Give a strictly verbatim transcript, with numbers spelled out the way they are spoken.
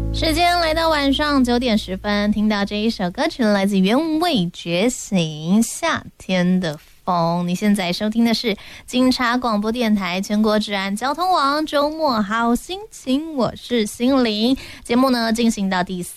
时间来到晚上九点十分，听到这一首歌曲来自原味觉醒《夏天的风》。你现在收听的是警察广播电台全国治安交通网周末好心情，我是心灵。节目呢进行到第三